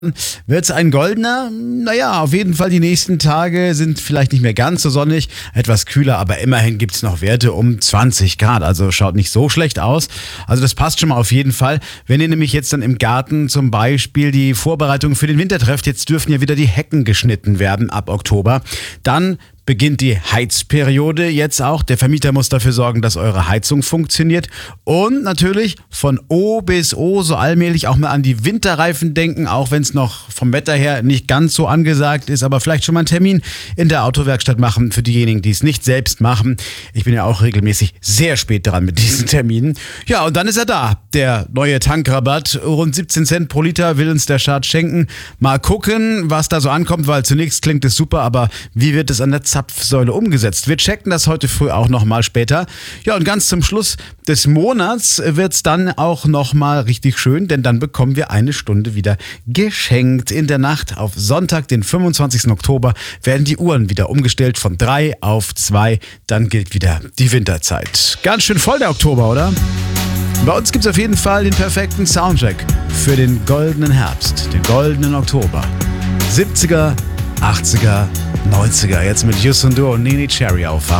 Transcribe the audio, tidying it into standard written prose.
Wird es ein goldener? Naja, auf jeden Fall die nächsten Tage sind vielleicht nicht mehr ganz so sonnig, etwas kühler, aber immerhin gibt es noch Werte um 20 Grad, also schaut nicht so schlecht aus. Also das passt schon mal auf jeden Fall. Wenn ihr nämlich jetzt dann im Garten zum Beispiel die Vorbereitungen für den Winter trefft, jetzt dürfen ja wieder die Hecken geschnitten werden ab Oktober, dann beginnt die Heizperiode jetzt auch. Der Vermieter muss dafür sorgen, dass eure Heizung funktioniert. Und natürlich von O bis O so allmählich auch mal an die Winterreifen denken, auch wenn es noch vom Wetter her nicht ganz so angesagt ist, aber vielleicht schon mal einen Termin in der Autowerkstatt machen für diejenigen, die es nicht selbst machen. Ich bin ja auch regelmäßig sehr spät dran mit diesen Terminen. Ja, und dann ist er da, der neue Tankrabatt. Rund 17 Cent pro Liter will uns der Staat schenken. Mal gucken, was da so ankommt, weil zunächst klingt es super, aber wie wird es an der Zapfsäule umgesetzt? Wir checken das heute früh auch nochmal später. Ja, und ganz zum Schluss des Monats wird es dann auch nochmal richtig schön, denn dann bekommen wir eine Stunde wieder geschenkt. In der Nacht auf Sonntag, den 25. Oktober, werden die Uhren wieder umgestellt von 3 auf 2. Dann gilt wieder die Winterzeit. Ganz schön voll der Oktober, oder? Bei uns gibt es auf jeden Fall den perfekten Soundtrack für den goldenen Herbst, den goldenen Oktober. 70er, 80er, 90er, jetzt mit Yus und Nene Cherry auffahren.